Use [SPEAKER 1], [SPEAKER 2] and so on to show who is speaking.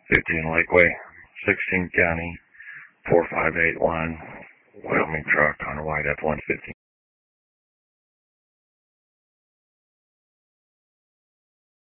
[SPEAKER 1] 15 Lakeway, 16 County, 4581, Wyoming truck on a white F-150.